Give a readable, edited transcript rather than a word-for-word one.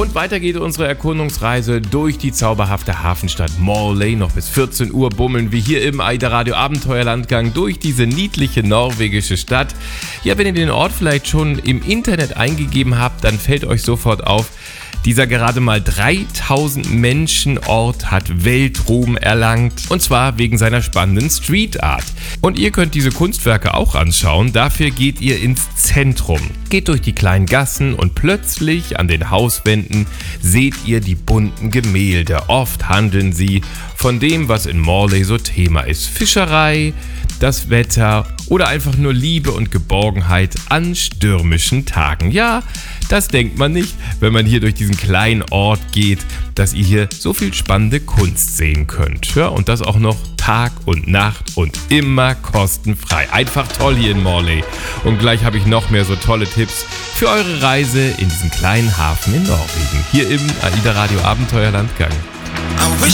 Und weiter geht unsere Erkundungsreise durch die zauberhafte Hafenstadt Morley. Noch bis 14 Uhr bummeln wir hier im AIDA Radio Abenteuerlandgang durch diese niedliche norwegische Stadt. Ja, wenn ihr den Ort vielleicht schon im Internet eingegeben habt, dann fällt euch sofort auf, dieser gerade mal 3000 Menschen Ort hat Weltruhm erlangt, und zwar wegen seiner spannenden Street Art. Und ihr könnt diese Kunstwerke auch anschauen, dafür geht ihr ins Zentrum. Geht durch die kleinen Gassen und plötzlich an den Hauswänden seht ihr die bunten Gemälde. Oft handeln sie von dem, was in Morley so Thema ist. Fischerei, das Wetter oder einfach nur Liebe und Geborgenheit an stürmischen Tagen. Ja, das denkt man nicht, wenn man hier durch diesen kleinen Ort geht, dass ihr hier so viel spannende Kunst sehen könnt. Ja, und das auch noch Tag und Nacht und immer kostenfrei. Einfach toll hier in Morley. Und gleich habe ich noch mehr so tolle Tipps für eure Reise in diesen kleinen Hafen in Norwegen. Hier im AIDA Radio Abenteuerlandgang.